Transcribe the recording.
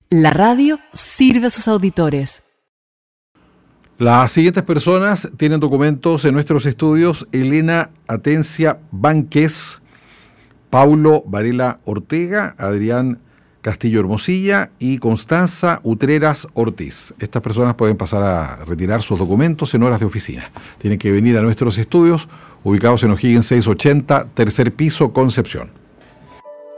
La radio sirve a sus auditores. Las siguientes personas tienen documentos en nuestros estudios: Elena Atencia Bánquez, Paulo Varela Ortega, Adrián Castillo Hermosilla y Constanza Utreras Ortiz. Estas personas pueden pasar a retirar sus documentos en horas de oficina. Tienen que venir a nuestros estudios, ubicados en O'Higgins 680, tercer piso, Concepción.